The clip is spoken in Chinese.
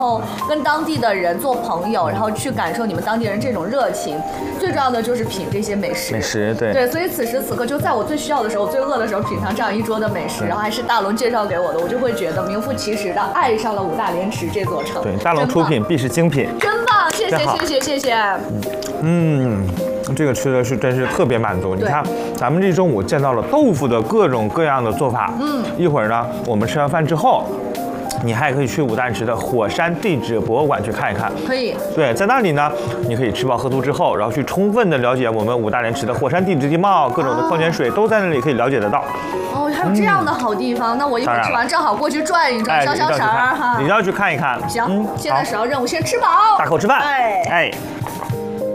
后跟当地的人做朋友，然后去感受你们当地人这种热情。最重要的就是品这些美食。 美食，对对，所以此时此刻就在我最需要的时候、最饿的时候，品尝这样一桌的美食，然后还是大龙介绍给我的，我就会觉得名副其实的爱上了五大连池这座城。 对，大龙出品必是精品， 真棒，谢谢谢谢谢谢。 这个吃的是真是特别满足。你看，咱们这中午见到了豆腐的各种各样的做法。一会儿呢，我们吃完饭之后，你还可以去五大连池的火山地质博物馆去看一看。 可以。 对，在那里呢，你可以吃饱喝足之后，然后去充分的了解我们五大连池的火山地质地貌，各种的矿泉水都在那里可以了解得到。 哦，还有这样的好地方，那我一会儿吃完正好过去转一转，消消食儿哈。 你要去看一看。 行，现在首要任务先吃饱， 大口吃饭。 哎。